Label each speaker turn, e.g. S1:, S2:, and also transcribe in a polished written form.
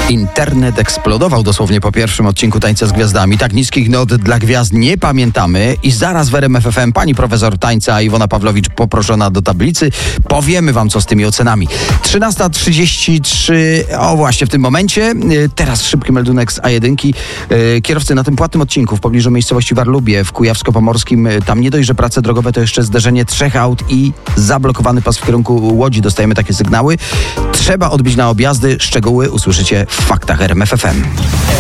S1: Internet eksplodował dosłownie po pierwszym odcinku Tańca z Gwiazdami. Tak niskich not dla gwiazd nie pamiętamy i zaraz w RMF FM pani profesor tańca Iwona Pawlowicz poproszona do tablicy. Powiemy wam, co z tymi ocenami. 13:33, o właśnie w tym momencie. Teraz szybki meldunek z A1. Kierowcy na tym płatnym odcinku w pobliżu miejscowości Warlubie w Kujawsko-Pomorskim, tam nie dość, że prace drogowe, to jeszcze zderzenie 3 aut i zablokowany pas w kierunku Łodzi. Dostajemy takie sygnały. Trzeba odbić na objazdy. Szczegóły usłyszycie w faktach RMF FM.